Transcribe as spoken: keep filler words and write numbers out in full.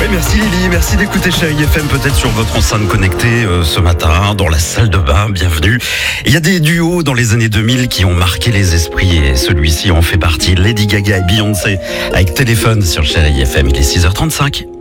merci Lily, merci d'écouter Chérie F M, peut-être sur votre enceinte connectée euh, ce matin, dans la salle de bain, bienvenue. Il y a des duos dans les années deux mille qui ont marqué les esprits et celui-ci en fait partie. Lady Gaga et Beyoncé avec Téléphone sur Chérie F M, il est six heures trente-cinq.